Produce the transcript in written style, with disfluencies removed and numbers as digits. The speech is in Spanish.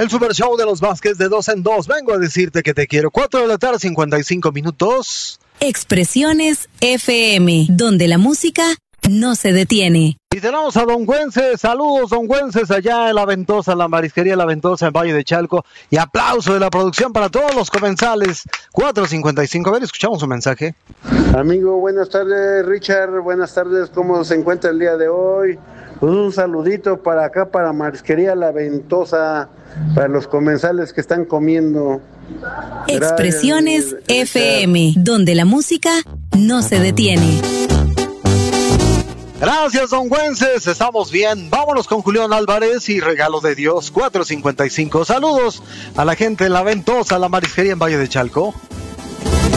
El Super Show de los Vázquez de 2 en 2. Vengo a decirte que te quiero. 4 de la tarde, 55 minutos. Expresiones FM, donde la música no se detiene. Y tenemos a Don Güences. Saludos, Don Güences, allá en La Ventosa, la marisquería La Ventosa en Valle de Chalco. Y aplauso de la producción para todos los comensales. 4:55. A ver, escuchamos un mensaje. Amigo, buenas tardes, Richard. Buenas tardes, ¿cómo se encuentra el día de hoy? Pues un saludito para acá, para Marisquería La Ventosa, para los comensales que están comiendo. Expresiones Gracias, FM, donde la música no se detiene. Gracias, Don Güences. Estamos bien. Vámonos con Julián Álvarez y Regalo de Dios. 4:55. Saludos a la gente en La Ventosa, la marisquería en Valle de Chalco.